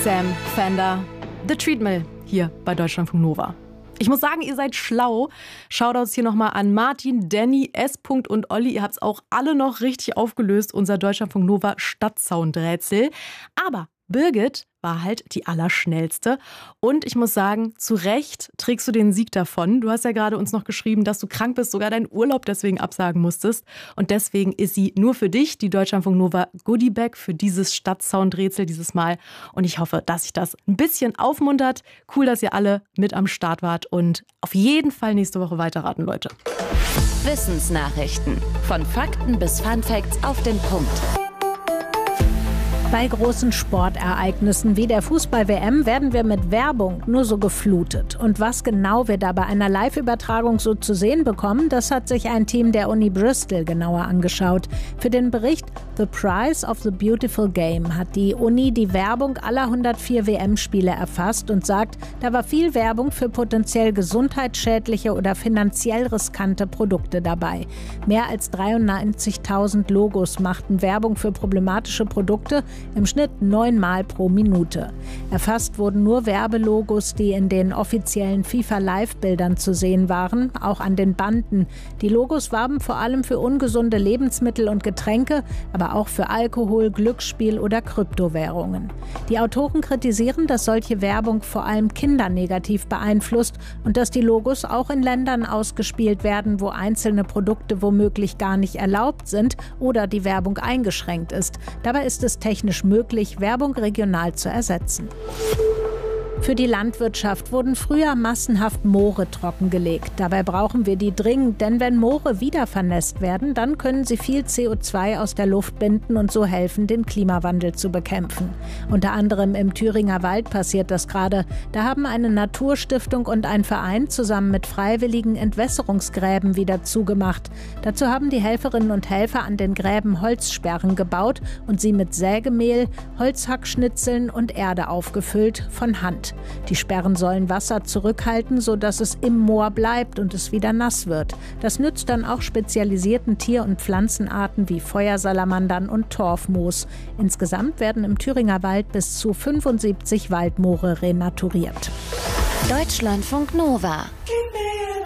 Sam Fender, The Treadmill hier bei Deutschlandfunk Nova. Ich muss sagen, ihr seid schlau. Shoutouts hier nochmal an Martin, Danny, S. und Olli. Ihr habt es auch alle noch richtig aufgelöst, unser Deutschlandfunk Nova Stadtsoundrätsel. Aber Birgit war halt die Allerschnellste. Und ich muss sagen, zu Recht trägst du den Sieg davon. Du hast ja gerade uns noch geschrieben, dass du krank bist, sogar deinen Urlaub deswegen absagen musstest. Und deswegen ist sie nur für dich, die Deutschlandfunk Nova Goodie Bag für dieses Stadtsoundrätsel dieses Mal. Und ich hoffe, dass sich das ein bisschen aufmuntert. Cool, dass ihr alle mit am Start wart. Und auf jeden Fall nächste Woche weiterraten, Leute. Wissensnachrichten. Von Fakten bis Funfacts auf den Punkt. Bei großen Sportereignissen wie der Fußball-WM werden wir mit Werbung nur so geflutet. Und was genau wir da bei einer Live-Übertragung so zu sehen bekommen, das hat sich ein Team der Uni Bristol genauer angeschaut. Für den Bericht The Price of the Beautiful Game hat die Uni die Werbung aller 104 WM-Spiele erfasst und sagt, da war viel Werbung für potenziell gesundheitsschädliche oder finanziell riskante Produkte dabei. Mehr als 93.000 Logos machten Werbung für problematische Produkte, im Schnitt 9-mal pro Minute. Erfasst wurden nur Werbelogos, die in den offiziellen FIFA-Live-Bildern zu sehen waren, auch an den Banden. Die Logos warben vor allem für ungesunde Lebensmittel und Getränke, aber auch für Alkohol, Glücksspiel oder Kryptowährungen. Die Autoren kritisieren, dass solche Werbung vor allem Kinder negativ beeinflusst und dass die Logos auch in Ländern ausgespielt werden, wo einzelne Produkte womöglich gar nicht erlaubt sind oder die Werbung eingeschränkt ist. Dabei ist es technisch möglich, Werbung regional zu ersetzen. Für die Landwirtschaft wurden früher massenhaft Moore trockengelegt. Dabei brauchen wir die dringend, denn wenn Moore wieder vernässt werden, dann können sie viel CO2 aus der Luft binden und so helfen, den Klimawandel zu bekämpfen. Unter anderem im Thüringer Wald passiert das gerade. Da haben eine Naturstiftung und ein Verein zusammen mit Freiwilligen Entwässerungsgräben wieder zugemacht. Dazu haben die Helferinnen und Helfer an den Gräben Holzsperren gebaut und sie mit Sägemehl, Holzhackschnitzeln und Erde aufgefüllt, von Hand. Die Sperren sollen Wasser zurückhalten, sodass es im Moor bleibt und es wieder nass wird. Das nützt dann auch spezialisierten Tier- und Pflanzenarten wie Feuersalamandern und Torfmoos. Insgesamt werden im Thüringer Wald bis zu 75 Waldmoore renaturiert. Deutschlandfunk Nova.